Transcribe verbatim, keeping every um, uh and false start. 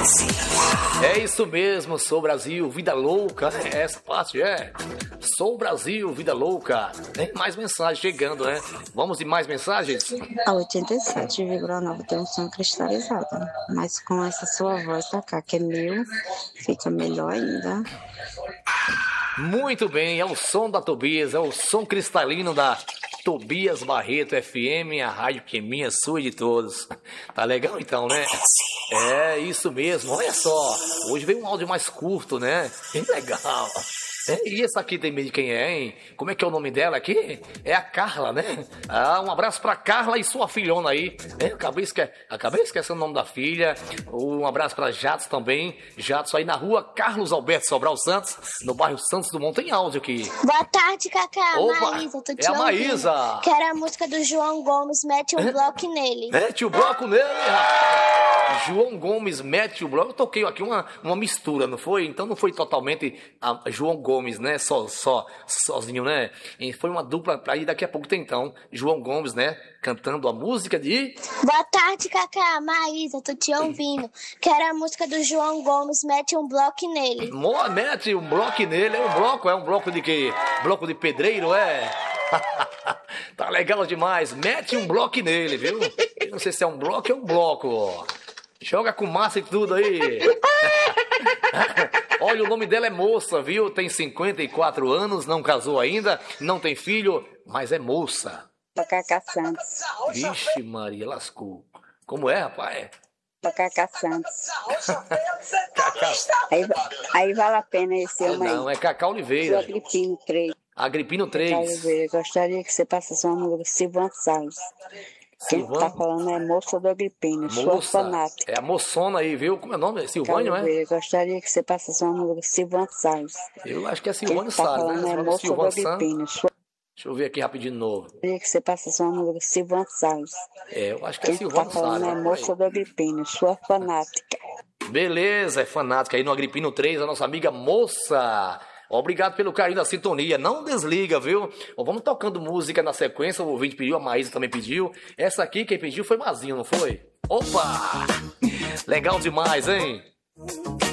É isso mesmo, sou Brasil, vida louca, é essa parte, é. Sou Brasil, vida louca. Tem mais mensagens chegando, né? Vamos de mais mensagens? A oitenta e sete vírgula nove tem um som cristalizado, mas com essa sua voz pra cá, que é mil, fica melhor ainda. Muito bem, é o som da Tobias, é o som cristalino da Tobias Barreto F M, a rádio que é minha, sua e de todos. Tá legal então, né? É isso mesmo, olha só. Hoje veio um áudio mais curto, né? Bem legal. É, e essa aqui tem medo de quem é, hein? Como é que é o nome dela aqui? É a Carla, né? Ah, um abraço pra Carla e sua filhona aí. É, acabei, esque... acabei esquecendo o nome da filha. Um abraço pra Jatos também. Jatos aí na rua Carlos Alberto Sobral Santos, no bairro Santos Dumont. Tem áudio aqui. Boa tarde, Cacá. Opa, Maísa, tô te é a ouvindo. Maísa. Quero a música do João Gomes, mete um É? bloco nele. Mete o bloco nele, rapaz. João Gomes mete o bloco. Eu toquei aqui uma, uma mistura, não foi? Então não foi totalmente a João Gomes, né? Só, só, sozinho, né? E foi uma dupla pra ir daqui a pouco tem então. João Gomes, né? Cantando a música de... Boa tarde, Cacá. Maísa, tô te ouvindo. Quero a música do João Gomes, mete um bloco nele. Mo- Mete um bloco nele. É um bloco, é um bloco de quê? Bloco de pedreiro, é? Tá legal demais. Mete um bloco nele, viu? Eu não sei se é um bloco ou é um bloco. Joga com massa e tudo aí. Olha, o nome dela é moça, viu? Tem cinquenta e quatro anos, não casou ainda, não tem filho, mas é moça. Cacá Santos. Vixe, Maria, lascou. Como é, rapaz? Cacá Santos. Cacá. Aí, aí vale a pena esse homem aí. Não, é Cacá Sou Oliveira. Agripino três. Agripino Cacá três. Oliveira. Gostaria que você passasse uma música Silvano Salles. Quem Silvano? tá falando é moça do Agripino, sua Moça. fanática. É a moçona aí, viu? Como é o nome? É Cacá Silvânio, é? Oliveira. Gostaria que você passasse uma música Silvano Salles. Eu acho que é Quem Silvânio tá Salles, falando né? é Você fala moça do Silvano Santos. Agripino, sua... Deixa eu ver aqui rapidinho de novo. Gostaria que você passasse uma música Silvano Salles. É, eu acho que é Quem tá Silvano falando Salles. é moça do Agripino, sua fanática. Beleza, é fanática aí no Agripino três, a nossa amiga moça. Obrigado pelo carinho da sintonia. Não desliga, viu? Ó, vamos tocando música na sequência. O ouvinte pediu, a Maísa também pediu. Essa aqui, quem pediu foi Mazinho, não foi? Opa! Legal demais, hein?